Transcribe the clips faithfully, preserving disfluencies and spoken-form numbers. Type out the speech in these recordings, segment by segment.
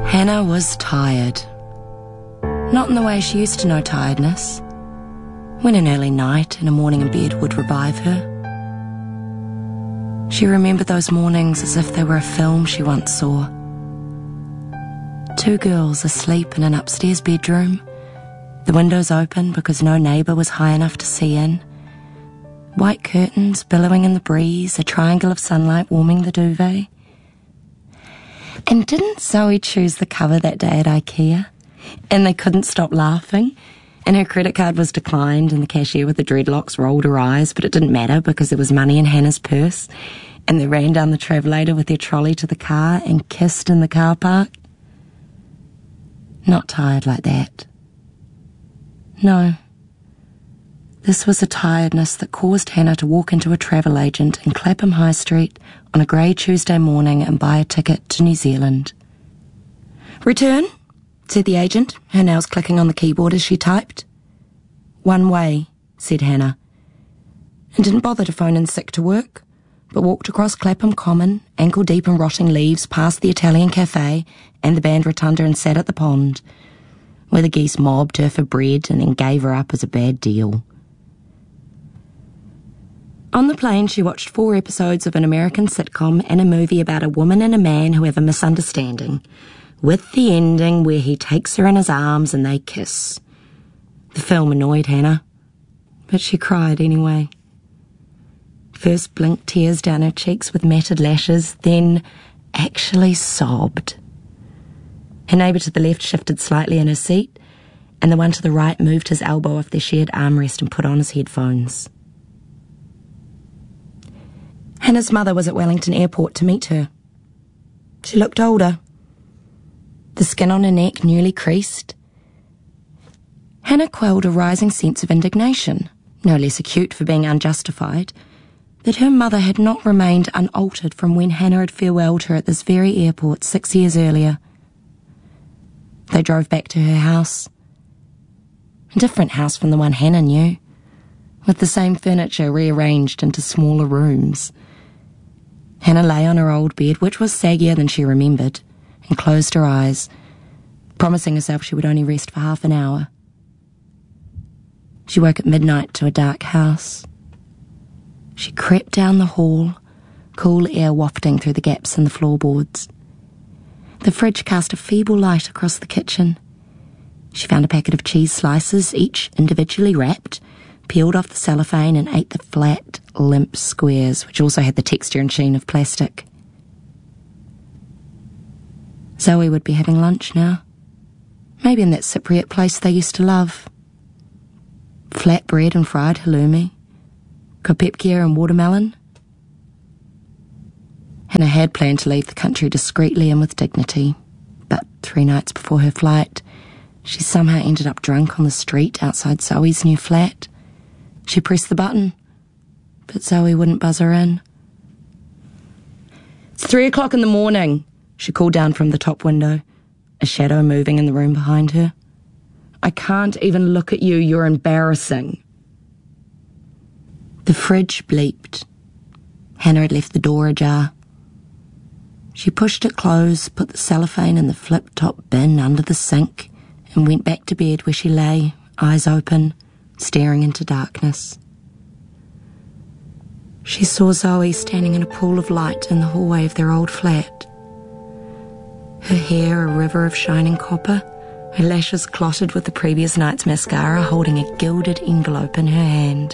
Hannah was tired. Not in the way she used to know tiredness, when an early night and a morning in bed would revive her. She remembered those mornings as if they were a film she once saw. Two girls asleep in an upstairs bedroom, the windows open because no neighbour was high enough to see in, white curtains billowing in the breeze, a triangle of sunlight warming the duvet. And didn't Zoe choose the cover that day at IKEA? And they couldn't stop laughing, and her credit card was declined, and the cashier with the dreadlocks rolled her eyes, but it didn't matter because there was money in Hannah's purse, and they ran down the travelator with their trolley to the car and kissed in the car park. Not tired like that. No. This was a tiredness that caused Hannah to walk into a travel agent in Clapham High Street on a grey Tuesday morning and buy a ticket to New Zealand. "Return," said the agent, her nails clicking on the keyboard as she typed. "One way," said Hannah, and didn't bother to phone in sick to work, but walked across Clapham Common, ankle-deep in rotting leaves, past the Italian cafe and the band rotunda, and sat at the pond, where the geese mobbed her for bread and then gave her up as a bad deal. On the plane, she watched four episodes of an American sitcom and a movie about a woman and a man who have a misunderstanding, with the ending where he takes her in his arms and they kiss. The film annoyed Hannah, but she cried anyway. First blinked tears down her cheeks with matted lashes, then actually sobbed. Her neighbour to the left shifted slightly in her seat, and the one to the right moved his elbow off their shared armrest and put on his headphones. Hannah's mother was at Wellington Airport to meet her. She looked older, the skin on her neck newly creased. Hannah quelled a rising sense of indignation, no less acute for being unjustified, that her mother had not remained unaltered from when Hannah had farewelled her at this very airport six years earlier. They drove back to her house, a different house from the one Hannah knew, with the same furniture rearranged into smaller rooms. Hannah lay on her old bed, which was saggier than she remembered, and closed her eyes, promising herself she would only rest for half an hour. She woke at midnight to a dark house. She crept down the hall, cool air wafting through the gaps in the floorboards. The fridge cast a feeble light across the kitchen. She found a packet of cheese slices, each individually wrapped, peeled off the cellophane and ate the flat, limp squares, which also had the texture and sheen of plastic. Zoe would be having lunch now. Maybe in that Cypriot place they used to love. Flatbread and fried halloumi, kopepkia and watermelon. Hannah had planned to leave the country discreetly and with dignity, but three nights before her flight, she somehow ended up drunk on the street outside Zoe's new flat. She pressed the button, but Zoe wouldn't buzz her in. "It's three o'clock in the morning," she called down from the top window, a shadow moving in the room behind her. "I can't even look at you, you're embarrassing." The fridge bleeped. Hannah had left the door ajar. She pushed it closed, put the cellophane in the flip-top bin under the sink, and went back to bed where she lay, eyes open, staring into darkness. She saw Zoe standing in a pool of light in the hallway of their old flat. Her hair a river of shining copper, her lashes clotted with the previous night's mascara, holding a gilded envelope in her hand.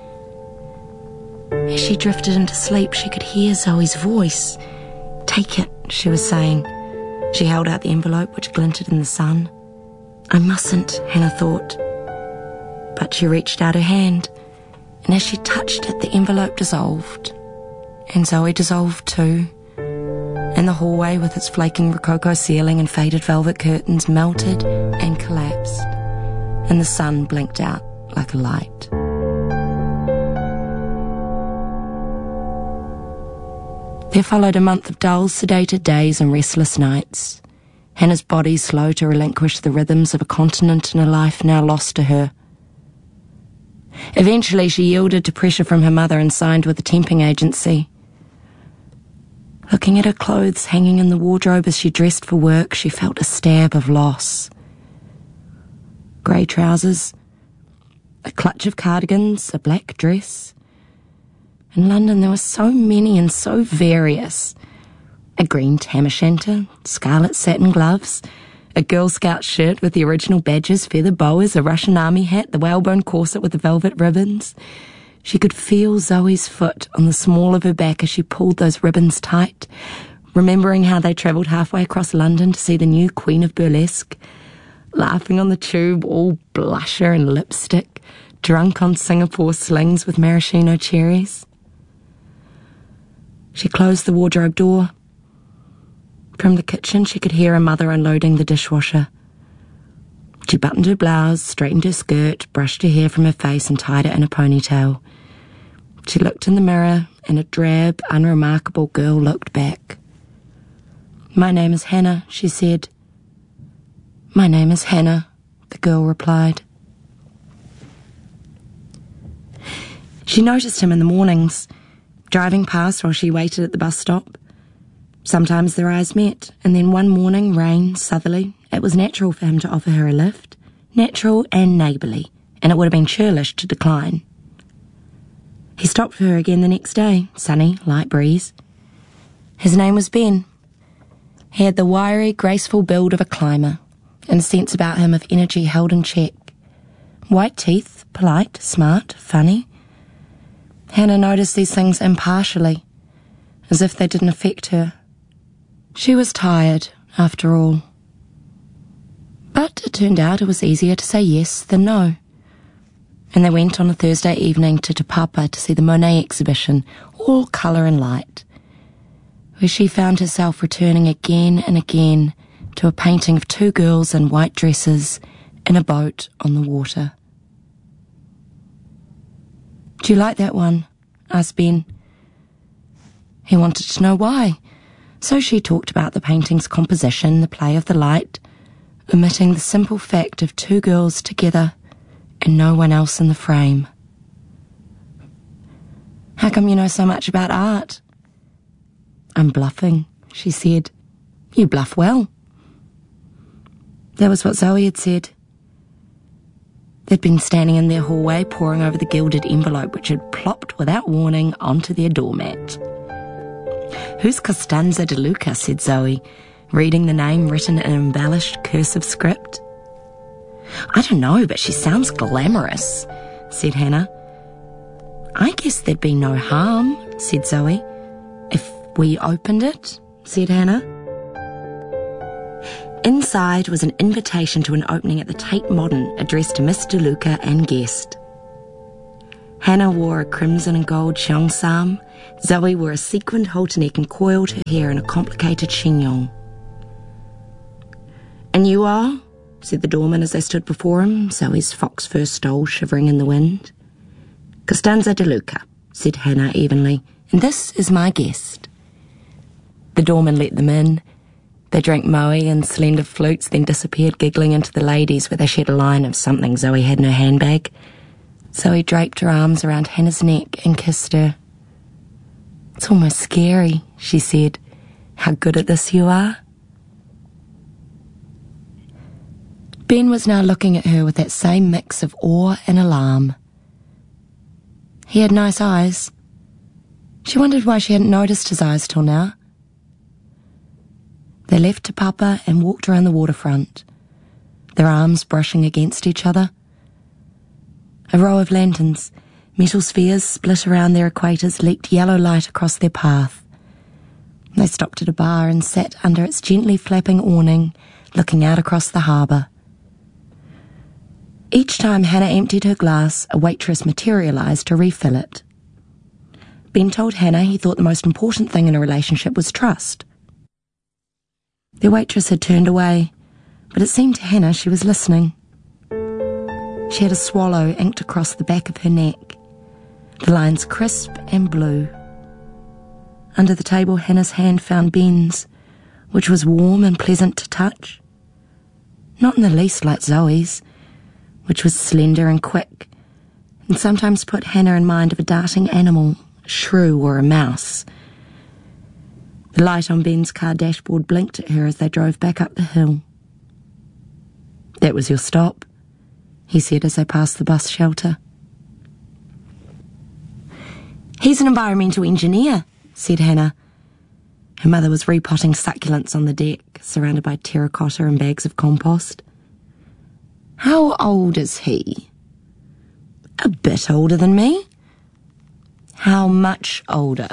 As she drifted into sleep, she could hear Zoe's voice. "Take it," she was saying. She held out the envelope, which glinted in the sun. "I mustn't," Hannah thought. But she reached out her hand, and as she touched it, the envelope dissolved, and Zoe dissolved too, and the hallway with its flaking rococo ceiling and faded velvet curtains melted and collapsed, and the sun blinked out like a light. There followed a month of dull, sedated days and restless nights, Hannah's body slow to relinquish the rhythms of a continent and a life now lost to her. Eventually she yielded to pressure from her mother and signed with a temping agency. Looking at her clothes hanging in the wardrobe as she dressed for work, she felt a stab of loss. Grey trousers, a clutch of cardigans, a black dress. In London there were so many and so various. A green tam o' shanter, scarlet satin gloves, a Girl Scout shirt with the original badges, feather boas, a Russian army hat, the whalebone corset with the velvet ribbons. She could feel Zoe's foot on the small of her back as she pulled those ribbons tight, remembering how they travelled halfway across London to see the new Queen of Burlesque, laughing on the tube, all blusher and lipstick, drunk on Singapore slings with maraschino cherries. She closed the wardrobe door. From the kitchen she could hear her mother unloading the dishwasher. She buttoned her blouse, straightened her skirt, brushed her hair from her face and tied it in a ponytail. She looked in the mirror, and a drab, unremarkable girl looked back. "My name is Hannah," she said. "My name is Hannah," the girl replied. She noticed him in the mornings, driving past while she waited at the bus stop. Sometimes their eyes met, and then one morning, rain, southerly, it was natural for him to offer her a lift, natural and neighbourly, and it would have been churlish to decline. He stopped for her again the next day, sunny, light breeze. His name was Ben. He had the wiry, graceful build of a climber, and a sense about him of energy held in check. White teeth, polite, smart, funny. Hannah noticed these things impartially, as if they didn't affect her. She was tired, after all. But it turned out it was easier to say yes than no. And they went on a Thursday evening to Te Papa to see the Monet exhibition, all colour and light, where she found herself returning again and again to a painting of two girls in white dresses in a boat on the water. "Do you like that one?" asked Ben. He wanted to know why, so she talked about the painting's composition, the play of the light, omitting the simple fact of two girls together and no one else in the frame. "How come you know so much about art?" "I'm bluffing," she said. "You bluff well." That was what Zoe had said. They'd been standing in their hallway, poring over the gilded envelope which had plopped without warning onto their doormat. "Who's Costanza de Luca?" said Zoe, reading the name written in embellished cursive script. "I don't know, but she sounds glamorous," said Hannah. "I guess there'd be no harm," said Zoe. "If we opened it," said Hannah. Inside was an invitation to an opening at the Tate Modern addressed to Miss De Luca and guest. Hannah wore a crimson and gold cheongsam. Zoe wore a sequined halter neck and coiled her hair in a complicated chignon. "And you are?" said the doorman as they stood before him, Zoe's fox fur stole shivering in the wind. "Costanza de Luca," said Hannah evenly, "and this is my guest." The doorman let them in. They drank moe and slender flutes, then disappeared giggling into the ladies where they shared a line of something Zoe had in her handbag. Zoe draped her arms around Hannah's neck and kissed her. "It's almost scary," she said. "How good at this you are." Ben was now looking at her with that same mix of awe and alarm. He had nice eyes. She wondered why she hadn't noticed his eyes till now. They left Te Papa and walked around the waterfront, their arms brushing against each other. A row of lanterns, metal spheres split around their equators, leaked yellow light across their path. They stopped at a bar and sat under its gently flapping awning, looking out across the harbour. Each time Hannah emptied her glass, a waitress materialised to refill it. Ben told Hannah he thought the most important thing in a relationship was trust. The waitress had turned away, but it seemed to Hannah she was listening. She had a swallow inked across the back of her neck, the lines crisp and blue. Under the table, Hannah's hand found Ben's, which was warm and pleasant to touch. Not in the least like Zoe's, which was slender and quick, and sometimes put Hannah in mind of a darting animal, a shrew or a mouse. The light on Ben's car dashboard blinked at her as they drove back up the hill. "That was your stop," he said as they passed the bus shelter. "He's an environmental engineer," said Hannah. Her mother was repotting succulents on the deck, surrounded by terracotta and bags of compost. "How old is he?" "A bit older than me." "How much older?"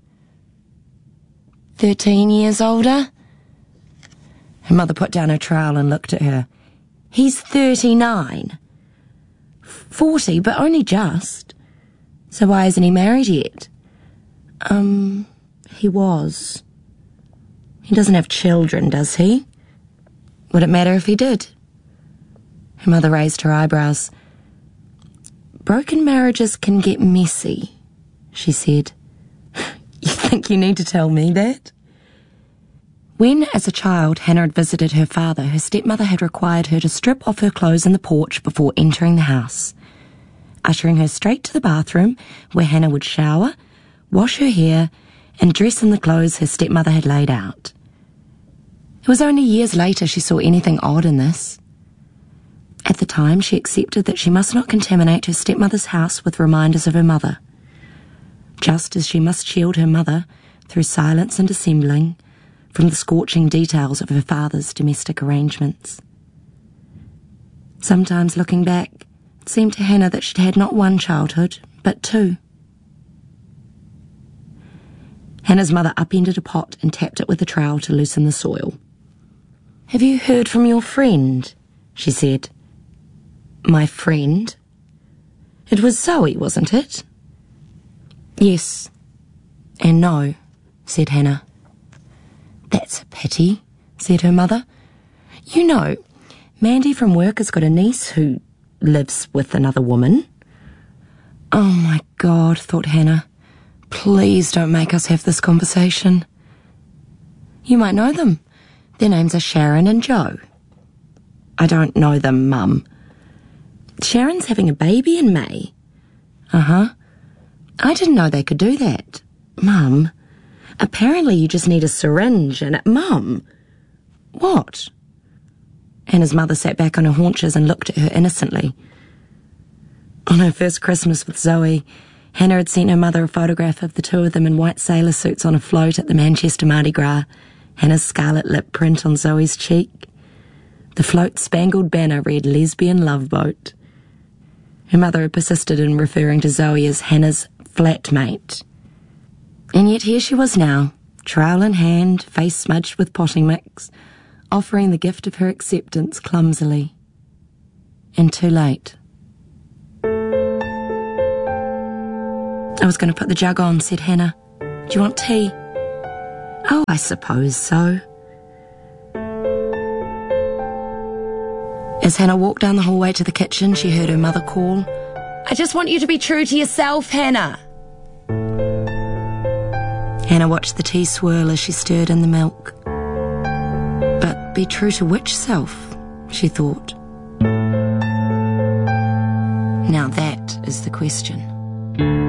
Thirteen years older." Her mother put down her trowel and looked at her. "He's thirty-nine. Forty, but only just. So why isn't he married yet?" Um, he was. He doesn't have children, does he? Would it matter if he did?" Her mother raised her eyebrows. "Broken marriages can get messy," she said. "You think you need to tell me that?" When, as a child, Hannah had visited her father, her stepmother had required her to strip off her clothes in the porch before entering the house, ushering her straight to the bathroom, where Hannah would shower, wash her hair, and dress in the clothes her stepmother had laid out. It was only years later she saw anything odd in this. At the time, she accepted that she must not contaminate her stepmother's house with reminders of her mother, just as she must shield her mother, through silence and dissembling, from the scorching details of her father's domestic arrangements. Sometimes, looking back, it seemed to Hannah that she'd had not one childhood, but two. Hannah's mother upended a pot and tapped it with a trowel to loosen the soil. "Have you heard from your friend?" she said. "My friend? It was Zoe, wasn't it?" "Yes, and no," said Hannah. "That's a pity," said her mother. "You know, Mandy from work has got a niece who lives with another woman." "Oh my God," thought Hannah. "Please don't make us have this conversation." "You might know them. Their names are Sharon and Joe." "I don't know them, Mum." "Sharon's having a baby in May." "Uh-huh. I didn't know they could do that." "Mum, apparently you just need a syringe and a—" "Mum!" "What?" Hannah's mother sat back on her haunches and looked at her innocently. On her first Christmas with Zoe, Hannah had sent her mother a photograph of the two of them in white sailor suits on a float at the Manchester Mardi Gras, Hannah's scarlet lip print on Zoe's cheek. The float's spangled banner read Lesbian Love Boat. Her mother had persisted in referring to Zoe as Hannah's flatmate. And yet here she was now, trowel in hand, face smudged with potting mix, offering the gift of her acceptance clumsily. And too late. "I was going to put the jug on," said Hannah. "Do you want tea?" "Oh, I suppose so." As Hannah walked down the hallway to the kitchen, she heard her mother call, "I just want you to be true to yourself, Hannah." Hannah watched the tea swirl as she stirred in the milk. But be true to which self, she thought. Now that is the question.